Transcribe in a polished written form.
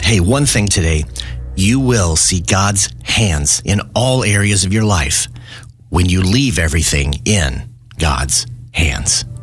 Hey, one thing today, you will see God's hands in all areas of your life when you leave everything in God's hands.